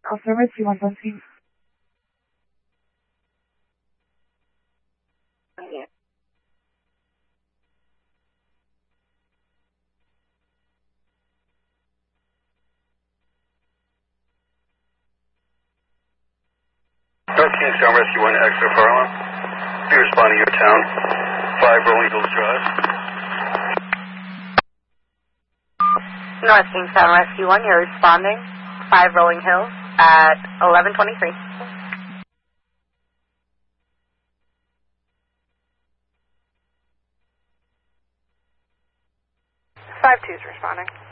Call service, you want something? Yeah. North Kingstown Rescue 1, extra fire alarm. Be responding to your town. 5 Rolling Hills Drive. North Kingstown Rescue 1, you're responding. 5 Rolling Hills at 11:23. 5-2's responding.